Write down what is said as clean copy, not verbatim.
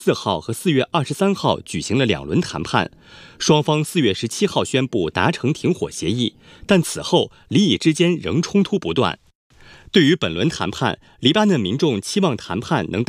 4号和4月23号举行了2轮谈判，双方4月17号宣布达成停火协议，但此后黎以之间仍冲突不断。对于本轮谈判，黎巴嫩民众期望谈判能带